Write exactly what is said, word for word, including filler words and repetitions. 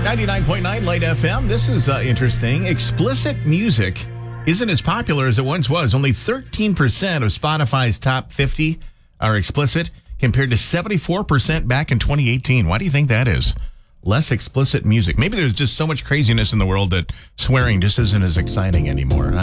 ninety-nine point nine Light F M. This is uh, interesting. Explicit music isn't as popular as it once was. Only thirteen percent of Spotify's top fifty are explicit, compared to seventy-four percent back in twenty eighteen. Why do you think that is? Less explicit music. Maybe there's just so much craziness in the world that swearing just isn't as exciting anymore.